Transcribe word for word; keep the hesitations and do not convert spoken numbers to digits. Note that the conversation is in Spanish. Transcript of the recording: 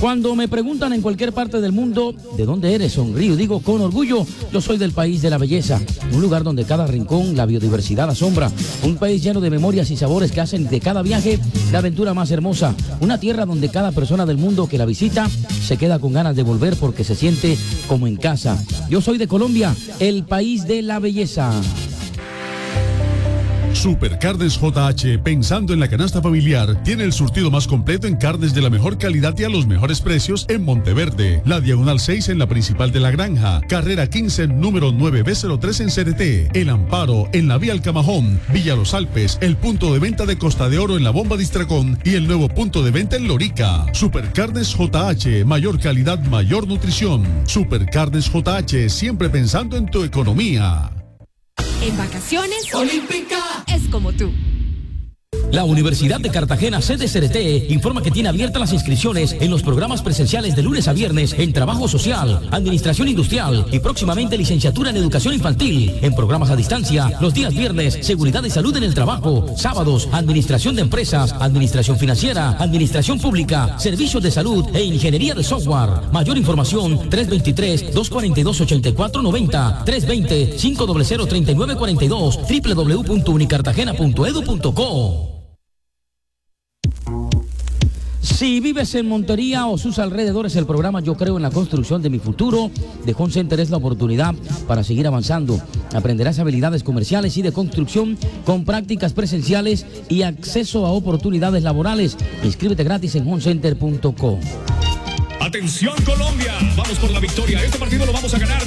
Cuando me preguntan en cualquier parte del mundo, ¿de dónde eres? Sonrío, digo con orgullo, yo soy del país de la belleza, un lugar donde cada rincón la biodiversidad asombra, un país lleno de memorias y sabores que hacen de cada viaje la aventura más hermosa, una tierra donde cada persona del mundo que la visita se queda con ganas de volver porque se siente como en casa. Yo soy de Colombia, el país de la belleza. Supercarnes J H, pensando en la canasta familiar, tiene el surtido más completo en carnes de la mejor calidad y a los mejores precios en Monteverde, la Diagonal seis en la Principal de la Granja, Carrera quince, número nueve B cero tres en C D T, El Amparo en la Vía Alcamajón, Villa Los Alpes, el punto de venta de Costa de Oro en la Bomba Distracón y el nuevo punto de venta en Lorica. Supercarnes J H, mayor calidad, mayor nutrición. Supercarnes J H, siempre pensando en tu economía. En vacaciones, Olímpica es como tú. La Universidad de Cartagena, sede C D T, informa que tiene abiertas las inscripciones en los programas presenciales de lunes a viernes en Trabajo Social, Administración Industrial y próximamente Licenciatura en Educación Infantil. En programas a distancia, los días viernes, Seguridad y Salud en el Trabajo, sábados, Administración de Empresas, Administración Financiera, Administración Pública, Servicios de Salud e Ingeniería de Software. Mayor información, tres dos tres, dos cuatro dos, ocho cuatro nueve cero, tres dos cero, cinco cero cero, tres nueve cuatro dos, doble u doble u doble u punto unicartagena punto edu punto co. Si vives en Montería o sus alrededores, el programa Yo Creo en la Construcción de Mi Futuro de Home Center es la oportunidad para seguir avanzando. Aprenderás habilidades comerciales y de construcción con prácticas presenciales y acceso a oportunidades laborales. Inscríbete gratis en home center punto co. Atención Colombia, vamos por la victoria, este partido lo vamos a ganar.